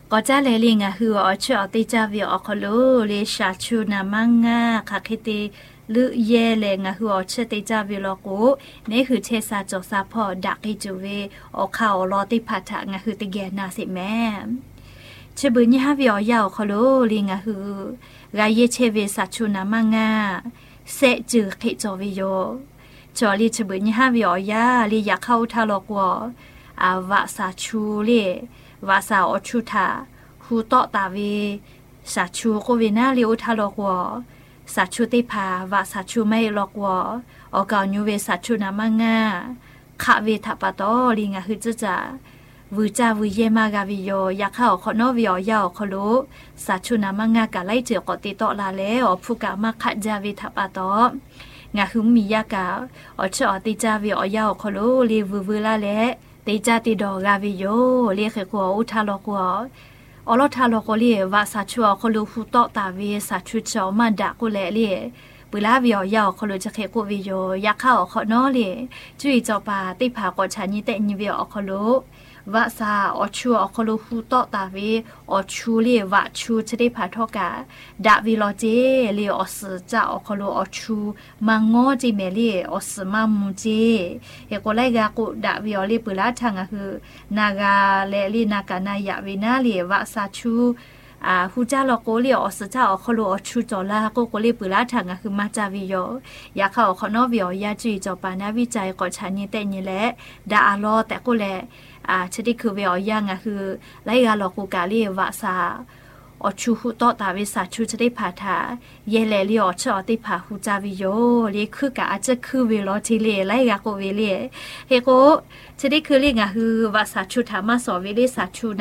ก็จะเลยลิงอ่ะคืออ๋อชื่อติจาวิออคโลเลชาชูนามังงาค่ะคิดลือเย่เลยงะคืออ๋อชื่อติจาวิลอกูนี่คือเทศาจกซาพอดักกิจูเวอ๋อข่าวรอติพัทะงะคือติแกนาสิแม่ชื่อบุญยี่ห้าวิอ๋อยาวคโลลิงอ่ะคือกายเยเชเวสัชูนามังงาเซจือคิจอวิโยจอลีชื่อบุญยี่ห้าวิอ๋อยาลีอยากเข้าทาลอกวออาวะสาชูเลวาสาอชุธาฮูโตตาเวสาชูโกเวนาลิโอทาลอกวอสาชูติพาวาสาชูไม่ลอกวอออกาญูเวสาชูนามังงาขะเวทปะตอลิงะคือจะวืจาวืเยมากาวิโยอยากเข้าขอนอวิอยาวขลุสาชูนามังงากะไลเจือกติโตลาเลอผู้กะมาขะจาเวทปะตองะหุมมียากาอชอติจาวิอยาวขลุลีวืลาเลติจาติดอกาวิโยเรียกกัวอุทาลกัวอลทาลกเลียวาสาชัวคลูฮูโตตาเวสาชุเจ้ามาดะกุเลเลีปุลาวิอยาวคลูจะเคกุวิโยยักเข้าขอนอเลจุยเจ้าปาติผากอชานิเตนิเวอคลูวาสาอชัวคลูฮูโตตาเวอชูเลวะชูจะได้ผาทอกาดาวิโลเจเลอสจะอคลูอชูมังโงจิเมเลอสมามุเจเฮโกไลกากุดาวิโอเลปุลาทังคือนากาเลลีนากานายาวินาเลวะสาชูฮูจาลโกเลอสจะอคลูอชูจอลาโกโกเลปุลาทังคือมาจาวิโยอยากเข้าขอนอวิโอยาจุยจอปานาวิจัยกอชานิเตนิแลดาอาลอแต่กุเลชดิคือเวอยังคือไลกาลอกูกาลีวาสาอชูฮูโตตาวิสาชูชดิพาทาเยเลลีอชอติพาฮูจาวิโยเลคือกะอาจจะคือเวลอทิเลไลกาโกเวเลเฮโกชดิคือลีคือวาสาชูธามาสอเวเลสาชู